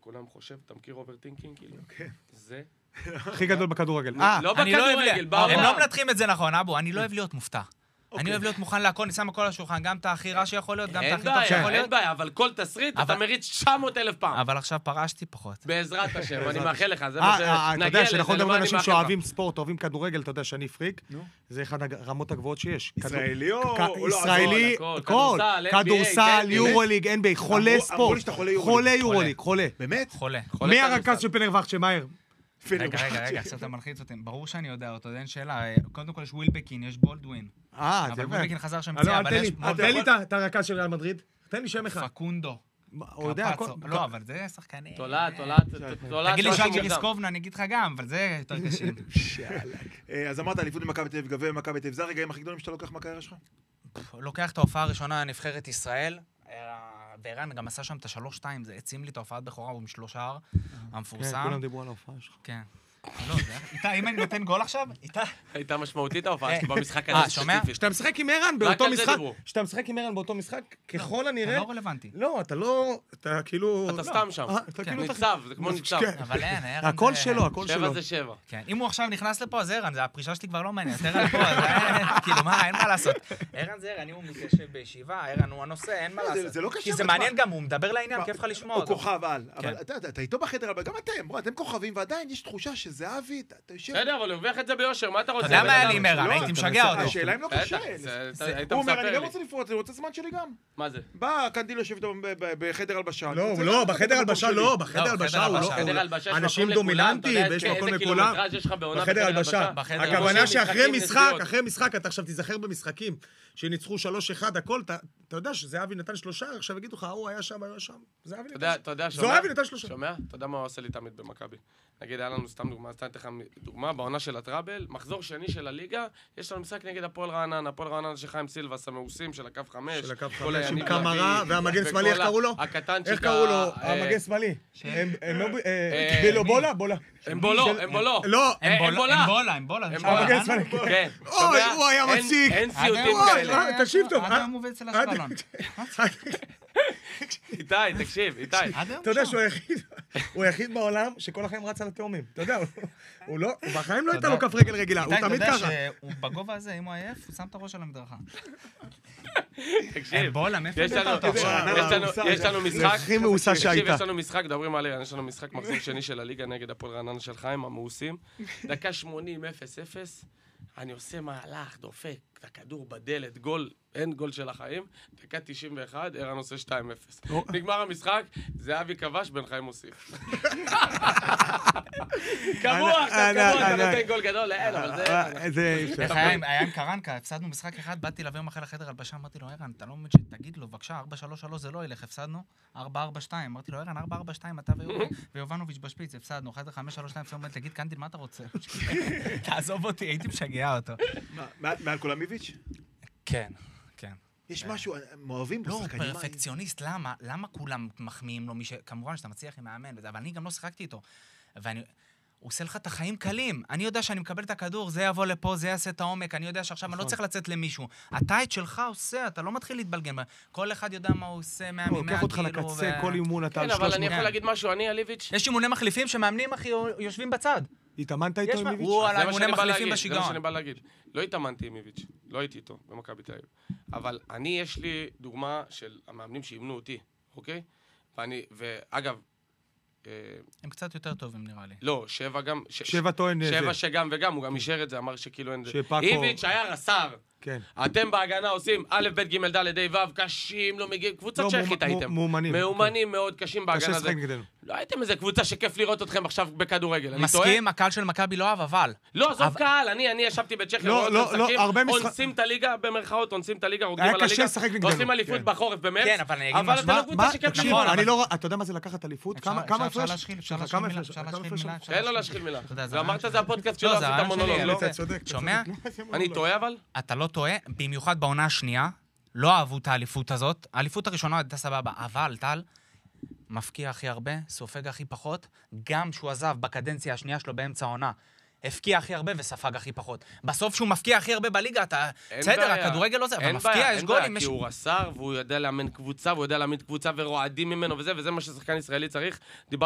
שכולם חושב, אתה מכיר אוברטינקינג, כאילו? זה... הכי גדול בכדורגל. לא בכדורגל, בעולם. הם לא מנתחים את זה נכון, אבו, אני לא אוהב להיות מופתע. אני אוהב להיות מוכן להכל, אני שם הכל על השולחן, גם את הכי רע שיכול להיות, גם את הכי טוב שיכול להיות. אין בעיה, אבל כל תסריט אתה מריץ 900,000 פעם. אבל עכשיו פרשתי פחות. בעזרת השם, אני מאחל לך, זה מה אתה יודע שאנחנו מדברים אנשים שאוהבים ספורט, אוהבים כדורגל, אתה יודע שאני פריק, זה אחד הרמות הגבוהות שיש. ישראלי או... ישראלי, כדורסל, יורוליג, NBA, חולה ספורט, חולה יורוליג, חולה. באמת? חולה. מי הרכז של פנרבכט שמהר? רגע, עכשיו אתה מלחיץ אותי. ברור שאני יודע אותו, אין שאלה. קודם כל יש ווילבקין, יש בולדווין. אבל ווילבקין חזר שם פציעה, אבל יש... תן לי את הרכז של ריאל מדריד. תן לי שם אחד. פקונדו. הוא יודע הכל. לא, אבל זה שחקני. תולה. תגיד לי שאגי ריסקובנה, אני אגיד לך גם, אבל זה יותר קשים. אז אמרת, אליפות במכבי תל אביב, גביע במכבי תל אביב, זה הרגעים הכי גדולים שאתה לוקח מהקריירה שלך? לוקח את ההופעה הראשונה, נבחרת ישראל. וערן גם עשה שם את ה3-2, זה עצים לי את ההופעת בכורה, הוא משלוש שער, המפורסם. כן, כולם דיברו על ההופעה שלך. כן. לא, איתה, אם אני נותן גול עכשיו, איתה... הייתה משמעותית ההופעה שלי במשחק הזה ספציפית. שאתה משחק עם ערן באותו משחק, ככל הנראה... אתה לא רלוונטי. לא, אתה לא... אתה כאילו... אתה סתם שם. ניצב, זה כמו ניצב. אבל אין, ערן... הכל שלו, הכל שלו. 7 זה 7. כן, אם הוא עכשיו נכנס לפה, אז ערן, הפרישה שלי כבר לא מעניינת. ערן פה, אז כאילו, מה, אין מה לעשות. ערן זה ערן, אם הוא מתיישב בישיבה, ערן הוא הנושא, אין מה לעשות. זה לא קשה. כי זה מעניין גם, הוא מדבר לעניין, כיף לך לשמוע אותו. הוא כוכב על. אבל אתה איתו בחדר, אבל גם אתם כוכבים, ועדיין יש תחושה שזהבי, אתה יושב... בסדר, אבל הוא הרוויח את זה ביושר, מה אתה רוצה? אתה יודע מה היה לי עם ערן, הייתי משגע אותו. השאלה אם לא קשה. הוא אומר, אני גם רוצה לפרוט, אני רוצה זמן שלי גם. מה זה? בא קנדיל יושב איתו בחדר הלבשה. לא, בחדר הלבשה לא, בחדר הלבשה הוא לא. אנשים דומיננטיים, ויש מקום לכולם. בחדר הלבשה. הכוונה שאחרי משחק, אתה עכשיו תיזכר במשחקים, שניצחו 3-1, הכל, אתה יודע שזהבי נתן 3, עכשיו יגידו לך, הוא היה שם, היה שם. זהבי נתן 3. שומע? אתה יודע מה הוא עושה לי תמיד במכבי? נגיד, היה לנו סתם דוגמה, סתם לך דוגמה, בעונה של הטראבל, מחזור שני של הליגה, יש לנו משחק נגד הפועל רעננה של חיים סילבס, המאוסים של הקו 5. של הקו 5, עם קמרה, והמגן שמאלי, איך קראו לו? איך קראו לו? המגן שמאלי. בולה? אמבולו. לא, אמבולה. המגן שמאלי. כן. אוי, הוא היה מציג. אין סיוטים כאלה. תקשיב טוב. עד היום הוא עובד אצל אשקלון. איתי, תקשיב, איתי. אתה יודע שהוא היחיד בעולם שכל החיים רץ על התאומים. אתה יודע, הוא בחיים לא הייתה לו כף רגל רגילה, הוא תמיד ככה. אתה יודע שהוא בגובה הזה, אם הוא עייף, הוא שם את הראש על המדרכה. תקשיב, יש לנו משחק, דברים עליה, יש לנו משחק מחזור שני של הליגה נגד הפועל רעננה של חיים, המאוסים. דקה 80, 0-0, אני עושה מהלך, דופק, את הכדור בדלת, גול, אין גול של החיים, דקה 91, ערן עושה 2-0. נגמר המשחק, זהבי כבש, בן חיים מוסיף. קבוע, אתה נותן גול גדול, אין, אבל זה... היה עם קרנקה, הפסדנו משחק אחד, באתי להביא יום אחרי לחדר הלבשה, אמרתי לו, ערן, אתה לא מבין שתגיד לו, בבקשה, 4-3-3 זה לא ילך, הפסדנו, 4-4-2, אמרתי לו, ערן, 4-4-2, אתה ויובנוביץ' בשפיץ, הפסדנו, 1-5-3-2, תגיד, קנדיל, מה אתה רוצה? תעזוב אותי, הייתי משגע אותו. מעל קולמיביץ'? כן. יש משהו, הם אוהבים בשחקנים. לא, פרפקציוניסט, למה? למה כולם מחמיאים לו? כמובן שאתה מצליח עם מאמן, אבל אני גם לא שיחקתי איתו. הוא עושה לך את החיים קלים. אני יודע שאני מקבל את הכדור, זה יבוא לפה, זה יעשה את העומק, אני יודע שעכשיו אני לא צריך לצאת למישהו. אתה את שלך עושה, אתה לא מתחיל להתבלגן. כל אחד יודע מה הוא עושה, הוא לוקח אותך לקצה, כל אימון אתה על 300. כן, אבל אני יכול להגיד משהו, אני אליביץ'. יש אימוני מחליפים שמאמנים, אחי, יושבים בצד. התאמנת איתו עם איביץ'? הוא על אימוני מחליפים בשיגעון. זה מה שאני בא להגיד. לא התאמנתי עם איביץ', לא הייתי איתו במכבי תל אביב. אבל יש לי דוגמה של המאמנים שאימנו אותי, אוקיי? ואגב, הם קצת יותר טובים נראה לי. לא, 7 גם... 7 טוען... 7 שגם וגם, הוא גם אישר את זה, אמר שכאילו אין זה. איביץ' היה רס"ר. כן. אתם בהגנה עושים א', ב', ג', ד', ה', ו', קשים, לא מגיעים, קבוצת צ'כית הייתם. מאומנים מאוד קשים בהגנה. קשה שחק נגדנו. לא הייתם איזה קבוצה שכיף לראות אתכם עכשיו בכדורגל. מסכים, הקהל של מכבי לא אוהב, אבל... לא, עזוב קהל, אני ישבתי בצ'כיה, אונסים את הליגה, במרכאות, אונסים את הליגה, רוקדים על הליגה, ועושים אליפות בחורף במרץ, אבל אתם לא קבוצה שכיף לראות. אתה יודע מה זה לקחת אליפות? כמה הפרש? אין לו להשחיל מילה. ואמרת זה הפודקאסט שלו, עשית מונולוג, לא? שומע? אני טועה אבל? אתה לא טועה, במיוחד בעונה השנייה, לא אהבו את האליפות הזאת. האליפות הראשונה הייתה סבבה, אבל טל מפקיע הכי הרבה, סופג הכי פחות, גם שהוא עזב בקדנציה השנייה שלו באמצע העונה, הפקיע הכי הרבה וספג הכי פחות. בסוף שהוא מפקיע הכי הרבה בליגה, אתה... בסדר, הכדורגל לא זה, אבל מפקיע, יש גולים. אין בעיה, כי הוא רס"ר, והוא יודע לאמן קבוצה, ורועדים ממנו וזה מה ששחקן ישראלי צריך.